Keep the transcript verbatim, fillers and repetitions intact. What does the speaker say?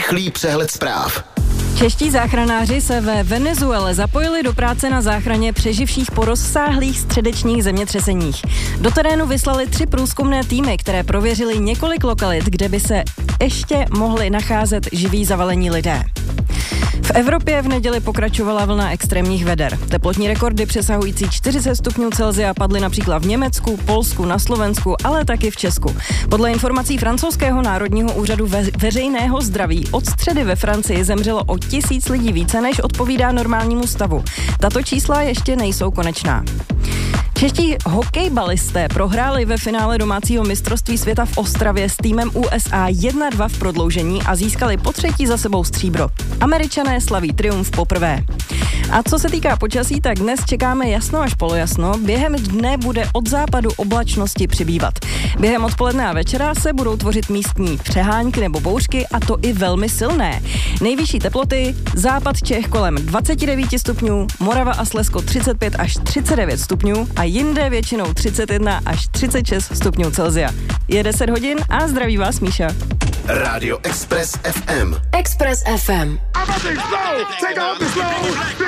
rychlý přehled zpráv. Čeští záchranáři se ve Venezuele zapojili do práce na záchraně přeživších po rozsáhlých středečních zemětřeseních. Do terénu vyslali tři průzkumné týmy, které prověřily několik lokalit, kde by se ještě mohli nacházet živí zavalení lidé. V Evropě v neděli pokračovala vlna extrémních veder. Teplotní rekordy přesahující čtyřicet stupňů Celsia padly například v Německu, Polsku, na Slovensku, ale taky v Česku. Podle informací francouzského národního úřadu ve- veřejného zdraví od středy ve Francii zemřelo o tisíc lidí více, než odpovídá normálnímu stavu. Tato čísla ještě nejsou konečná. Čeští hokejbalisté prohráli ve finále domácího mistrovství světa v Ostravě s týmem U S A jedna dva v prodloužení a získali po třetí za sebou stříbro. Američané slaví triumf poprvé. A co se týká počasí, tak dnes čekáme jasno až polojasno. Během dne bude od západu oblačnosti přibývat. Během odpoledne a večera se budou tvořit místní přehánky nebo bouřky, a to i velmi silné. Nejvyšší teploty: západ Čech kolem dvacet devět stupňů, Morava a Slezsko třicet pět až třicet devět stupňů a jinde většinou třicet jedna až třicet šest stupňů Celsia. Je deset hodin a zdraví vás Míša. Rádio Express F M. Express F M. I'm about to explode. Take off the slow.